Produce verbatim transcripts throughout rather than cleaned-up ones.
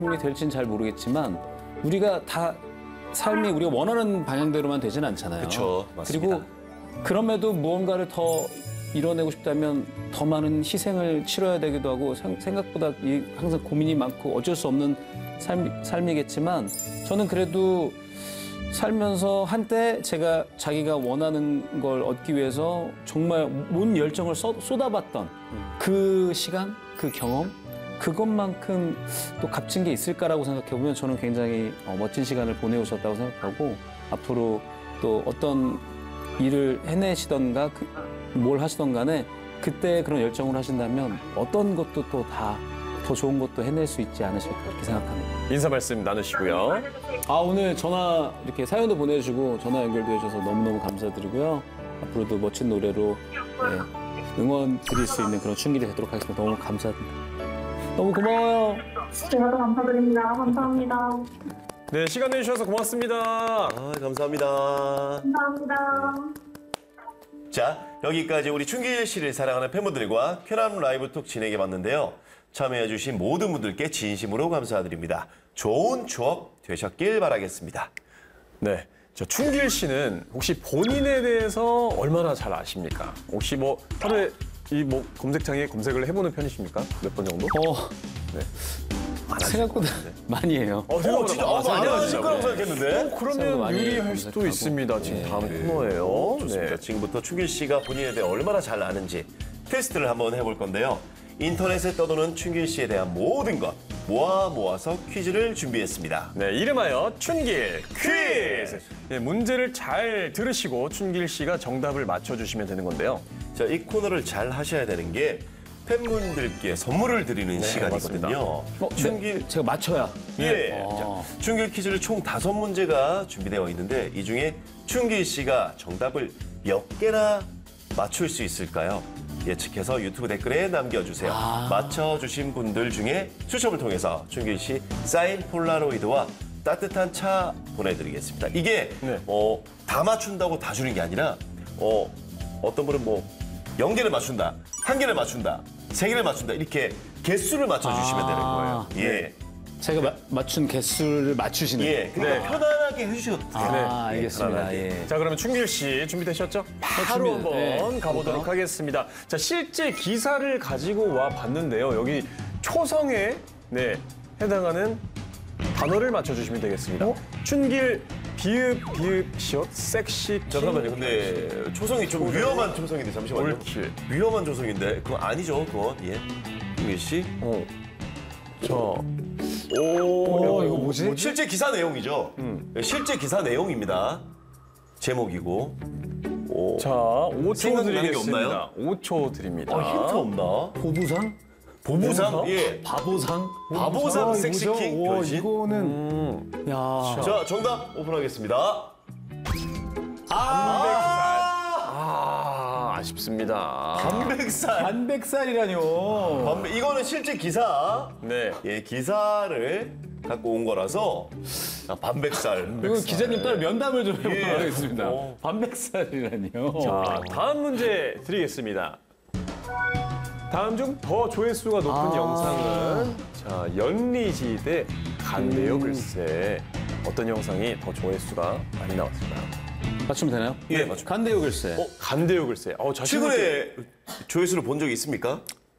이 될지는 잘 모르겠지만 우리가 다 삶이 우리가 원하는 방향대로만 되진 않잖아요. 그렇죠. 맞습니다. 그리고 그럼에도 무언가를 더 이뤄내고 싶다면 더 많은 희생을 치러야 되기도 하고 생각보다 이 항상 고민이 많고 어쩔 수 없는 삶, 삶이겠지만 저는 그래도 살면서 한때 제가 자기가 원하는 걸 얻기 위해서 정말 온 열정을 쏟, 쏟아봤던 그 시간, 그 경험 그것만큼 또 값진 게 있을까라고 생각해보면 저는 굉장히 멋진 시간을 보내오셨다고 생각하고 앞으로 또 어떤 일을 해내시던가 그, 뭘 하시던 간에 그때 그런 열정을 하신다면 어떤 것도 또 다 더 좋은 것도 해낼 수 있지 않으실까 그렇게 생각합니다. 인사 말씀 나누시고요. 아 오늘 전화 이렇게 사연도 보내주시고 전화 연결도 해주셔서 너무너무 감사드리고요. 앞으로도 멋진 노래로 네, 응원 드릴 수 있는 그런 춘길이 되도록 하겠습니다. 너무 감사합니다. 너무 고마워요. 제가 더 감사드립니다. 감사합니다. 네, 시간 내주셔서 고맙습니다. 아, 감사합니다. 감사합니다. 자, 여기까지 우리 춘길 씨를 사랑하는 팬분들과 쾌남 라이브톡 진행해봤는데요. 참여해주신 모든 분들께 진심으로 감사드립니다. 좋은 추억 되셨길 바라겠습니다. 네, 저 춘길 씨는 혹시 본인에 대해서 얼마나 잘 아십니까? 혹시 뭐 하루에 이 뭐 검색창에 검색을 해보는 편이십니까? 몇 번 정도? 어, 네. 생각보다 많이 해요. 어, 어, 진짜 아, 많이 하실 거라고 네. 생각했는데. 어, 그러면 많이 유리할 수도 검색하고. 있습니다. 지금 네. 다음 코너예요. 좋습니다. 네. 지금부터 춘길 씨가 본인에 대해 얼마나 잘 아는지 테스트를 한번 해볼 건데요. 인터넷에 떠도는 춘길 씨에 대한 모든 것 모아 모아서 퀴즈를 준비했습니다. 네, 이름하여 춘길 퀴즈. 네, 문제를 잘 들으시고 춘길 씨가 정답을 맞춰주시면 되는 건데요. 자, 이 코너를 잘 하셔야 되는 게 팬분들께 선물을 드리는 시간이거든요. 어, 춘길 네, 제가 맞춰야. 예. 아. 자, 춘길 퀴즈를 총 다섯 문제가 준비되어 있는데 이 중에 춘길 씨가 정답을 몇 개나 맞출 수 있을까요? 예측해서 유튜브 댓글에 남겨주세요. 아. 맞춰주신 분들 중에 추첨을 통해서 춘길 씨 사인 폴라로이드와 따뜻한 차 보내드리겠습니다. 이게 네. 어, 다 맞춘다고 다 주는 게 아니라 어, 어떤 분은 뭐 영 개를 맞춘다, 한 개를 맞춘다, 세 개를 맞춘다 이렇게 개수를 맞춰주시면 아. 되는 거예요. 예. 제가 마, 맞춘 개수를 맞추시는. 예, 그러니까 편안하게 해주셔도 돼요. 아, 네, 알겠습니다. 편안하게. 예. 자, 그러면 춘길 씨 준비되셨죠? 바로 준비- 한번 네, 가보도록 가볼까요? 하겠습니다. 자, 실제 기사를 가지고 와 봤는데요. 여기 초성에 네, 해당하는 단어를 맞춰주시면 되겠습니다. 춘길 비읍 비읍 시옷 섹시 잠깐만요. 근데 초성이 좀 위험한 초성인데 잠시만요. 옳지. 위험한 초성인데 그건 아니죠. 그건 예. 김일 씨. 어. 자, 오, 어, 이거 뭐지? 실제 기사 내용이죠. 음. 예, 실제 기사 내용입니다. 제목이고. 오. 자, 오 초 생각나는 게 드리겠습니다. 없나요? 오 초 드립니다. 아, 힌트 없나? 보부상? 보부상? 예. 바보상? 바보상 아, 섹시킹 이거죠? 와, 변신. 이거는 음. 야. 자, 정답 오픈하겠습니다. 아, 아, 아쉽습니다. 반백살. 반백살이라뇨. 반백. 이거는 실제 기사. 네. 예, 기사를 갖고 온 거라서 아, 반백살. 이건 기자님 따로 면담을 좀 예. 해보도록 하겠습니다. 어. 반백살이라뇨. 자, 다음 문제 드리겠습니다. 다음 중 더 조회수가 높은 아. 영상은 자, 연리지대 간대요 음. 글쎄. 어떤 영상이 더 조회수가 많이 나왔을까요? 맞추면 되나요? 예, 맞춤. 간대요 글쎄. 어? 간대요 글쎄. 어, 자신 있게. 최근에 조회수를 본 적이 있습니까?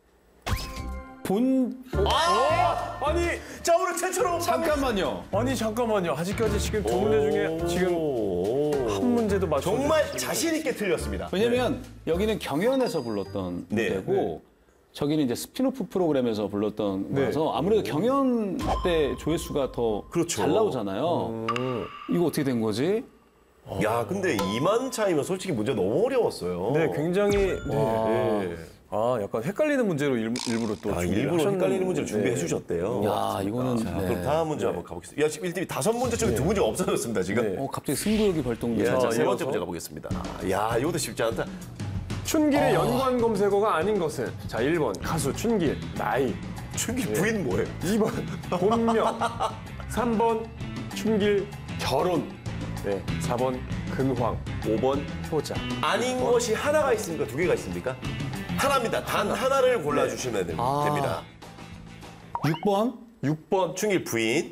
본 아! 아니, 자, 오늘 최초로 잠깐만요. 아니 잠깐만요. 아직까지 지금 두 문제 중에 지금 한 문제도 맞춰 정말 자신 있게 틀렸습니다. 왜냐면 여기는 경연에서 불렀던 네. 무대고 저기는 이제 스피노프 프로그램에서 불렀던 네. 거라서 아무래도 경연 때 조회수가 더 잘 그렇죠. 나오잖아요. 이거 어떻게 된 거지? 야, 근데 이만 차이면 솔직히 문제 너무 어려웠어요. 네, 굉장히 네. 네. 아, 약간 헷갈리는 문제로 일, 일부러 또 아, 준비를 일부러 하셨는- 헷갈리는 문제를 준비해 네. 주셨대요. 야, 이거는 자, 네. 그럼 다음 문제 한번 가보겠습니다. 야, 지금 일 등이 다섯 문제 중에 두 문제 없어졌습니다, 지금. 네. 어, 갑자기 승부욕이 예, 발동돼서 자, 세 이어서- 번째 문제 가보겠습니다. 야, 이것도 쉽지 않다. 춘길의 연관 검색어가 아닌 것은 자, 일 번 가수 춘길 나이, 춘기 부인 뭐예요? 이 번 본명, 삼 번 춘길 결혼, 네, 사 번 근황, 오 번 효자. 아닌 것이 하나가 있습니까? 두 개가 있습니까? 하나입니다. 단 하나를 골라주시면 됩- 아. 됩니다. 육 번 육 번 춘길 부인,